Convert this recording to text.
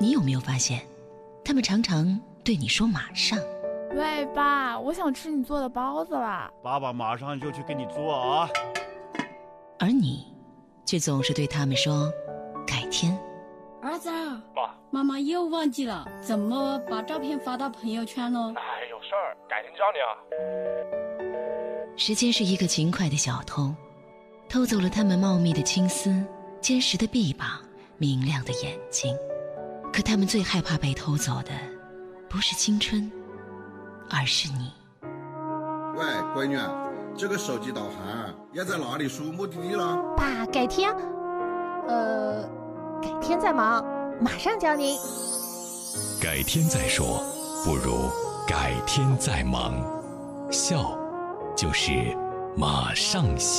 你有没有发现，他们常常对你说马上。 喂，爸，我想吃你做的包子啦。 爸爸马上就去给你做啊。 而你却总是对他们说改天。 儿子， 爸， 妈妈又忘记了怎么把照片发到朋友圈了。 哎，有事儿，改天教你啊。 时间是一个勤快的小偷，偷走了他们茂密的青丝、坚实的臂膀、明亮的眼睛。可他们最害怕被偷走的不是青春，而是你。 喂，闺女，这个手机导航要在哪里输目的地了？ 爸，改天再忙，马上教您。 改天再说，不如改天再忙。笑就是马上行。